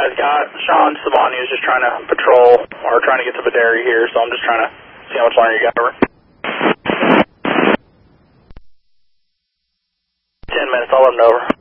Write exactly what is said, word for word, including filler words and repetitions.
guys got? Sean Savani is just trying to patrol, or trying to get to Baderi here, so I'm just trying to see how much longer you got. Over. Ten minutes, I'll let him know. Over.